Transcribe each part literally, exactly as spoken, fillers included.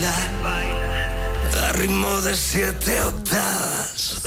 baila a ritmo de siete octavas.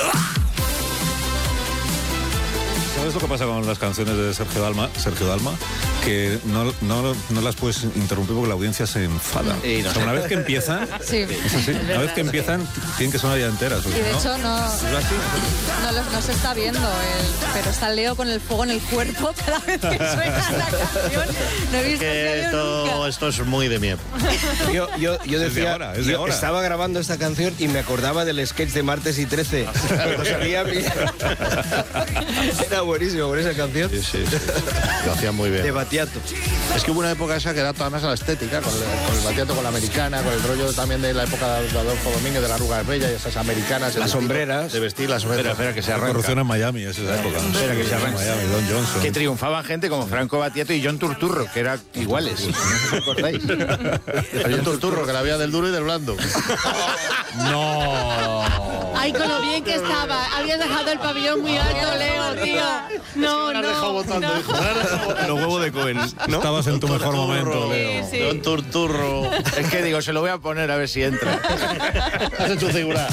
¿Sabes lo que pasa con las canciones de Sergio Dalma? Sergio Dalma, que no, no, no las puedes interrumpir porque la audiencia se enfada. Y no o sea, una vez que empiezan, Sí. es así, una vez que empiezan tienen que sonar ya enteras. Y de ¿no? hecho no, ¿Es así? no, lo- no se está viendo, el- pero está Leo con el fuego en el cuerpo cada vez que suena la canción. No he visto Que a Leo esto, nunca. esto es muy de mi época. Yo, yo, yo Es de decía, ahora, es de yo ahora. estaba grabando esta canción y me acordaba del sketch de Martes y trece. Cuando salía mi- Era buenísimo con esa canción. Sí, sí, sí. Lo hacía muy bien. De Battiato. Es que hubo una época esa que era toda más a la estética, con el, con el Battiato, con la americana, con el rollo también de la época de Adolfo Domínguez, de la arruga bella y esas americanas. Las sombreras. De vestir las sombreras. Espera, espera, que se La arranca. corrupción en Miami, es esa época. Espera, que se arranca. Miami, Don Johnson. Que triunfaban gente como Franco Battiato y John Turturro, que eran iguales. ¿No os acordáis? Hay un turturro que la había del duro y del blando. No. Ay, con lo bien que estaba. Habías dejado el pabellón muy alto, Leo, tío. No, Me has dejado no. votando, no. hijo. Me has dejado votando. Los huevos de Cohen, ¿no? Estabas en tu mejor momento, Leo. Sí, sí. Don Turturro. Es que digo, se lo voy a poner a ver si entra. Has hecho figura.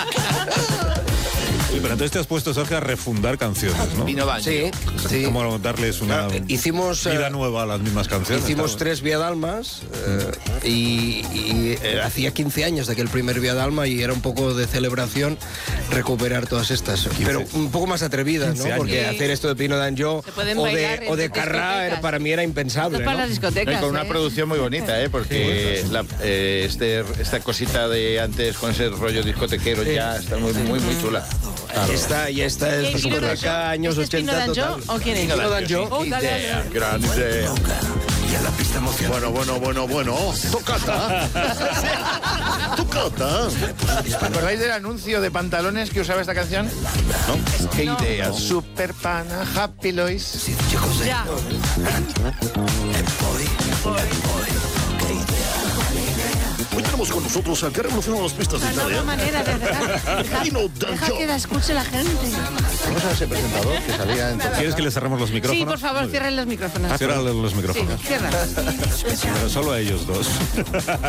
Sí, pero entonces te has puesto, Sergio, a refundar canciones, ¿no? Vino Baño. Sí, sí. Como darles una Ah, hicimos, vida eh, nueva a las mismas canciones. Hicimos claro. tres Vía Dalmas eh, y, y, eh, hacía quince años de aquel primer Vía Dalma y era un poco de celebración recuperar todas estas, pero un poco más atrevidas, ¿no? quince Porque años. hacer esto de Pino Danjó Se pueden o bailar de, en o de discotecas. Carrá era- para mí era impensable, Esto es para ¿no? las discotecas. Y con una ¿eh? producción muy bonita, ¿eh? Porque la- eh, este, esta cosita de antes con ese rollo discotequero ya está muy, muy, muy chula. Esta y esta es ¿Quién, Pino discoteca Danjó? años ¿Este es Pino ochenta Danjó total. o quién es? Pino Danjó. Oh, dale, dale. Idea, gran idea. Y a la pista emocionante. Bueno, bueno, bueno, bueno. Tocata. Tocata. ¿Os acordáis del anuncio de pantalones que usaba esta canción? No. ¿Qué idea? Super pana, Happy Lois. Si dice cos'è? Ya. E poi, e poi, Hoy tenemos con nosotros al que revolucionó las pistas de Una nueva Italia. manera de dejar. Deja, Pino deja Danjó. que la escuche la gente. Vamos a ese presentador que salía en ¿Quieres que le cerremos los micrófonos? Sí, por favor, cierren los micrófonos. Cierra los Sí, micrófonos. cierra. Pero solo a ellos dos.